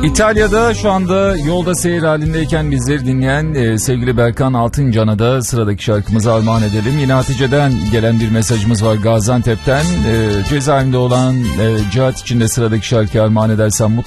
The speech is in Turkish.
İtalya'da şu anda yolda seyir halindeyken bizleri dinleyen sevgili Berkan Altıncan'a da sıradaki şarkımızı armağan edelim. Yine Hatice'den gelen bir mesajımız var Gaziantep'ten. Cezaevinde olan Cihat için de sıradaki şarkıyı armağan edersem mutlu